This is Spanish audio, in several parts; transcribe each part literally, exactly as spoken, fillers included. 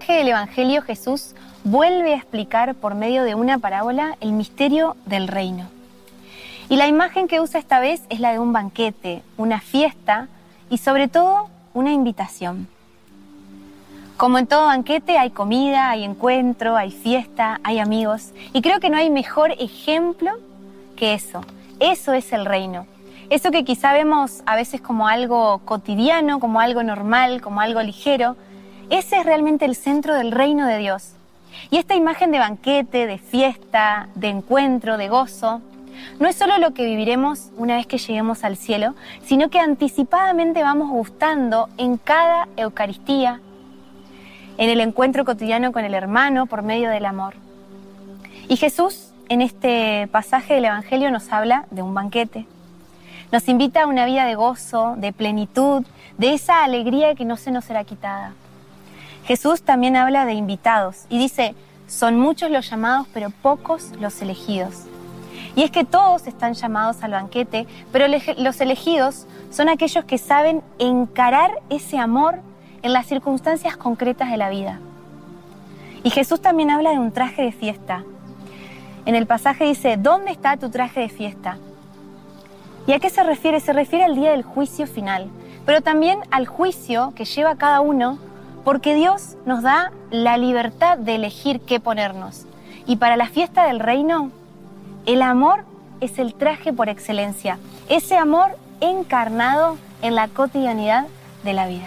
El Evangelio, Jesús vuelve a explicar por medio de una parábola el misterio del reino. Y la imagen que usa esta vez es la de un banquete, una fiesta y sobre todo una invitación. Como en todo banquete hay comida, hay encuentro, hay fiesta, hay amigos. Y creo que no hay mejor ejemplo que eso. Eso es el reino. Eso que quizá vemos a veces como algo cotidiano, como algo normal, como algo ligero. Ese es realmente el centro del reino de Dios. Y esta imagen de banquete, de fiesta, de encuentro, de gozo, no es solo lo que viviremos una vez que lleguemos al cielo, sino que anticipadamente vamos gustando en cada Eucaristía, en el encuentro cotidiano con el hermano por medio del amor. Y Jesús, en este pasaje del Evangelio, nos habla de un banquete. Nos invita a una vida de gozo, de plenitud, de esa alegría que no se nos será quitada. Jesús también habla de invitados y dice, son muchos los llamados, pero pocos los elegidos. Y es que todos están llamados al banquete, pero los elegidos son aquellos que saben encarar ese amor en las circunstancias concretas de la vida. Y Jesús también habla de un traje de fiesta. En el pasaje dice, ¿dónde está tu traje de fiesta? ¿Y a qué se refiere? Se refiere al día del juicio final, pero también al juicio que lleva cada uno, porque Dios nos da la libertad de elegir qué ponernos. Y para la fiesta del reino, el amor es el traje por excelencia, ese amor encarnado en la cotidianidad de la vida.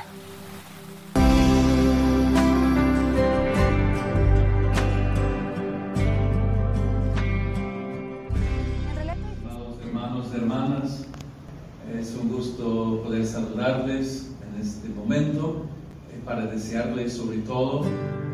Amados hermanos, hermanas, es un gusto poder saludarles en este momento, eh, para desearles sobre todo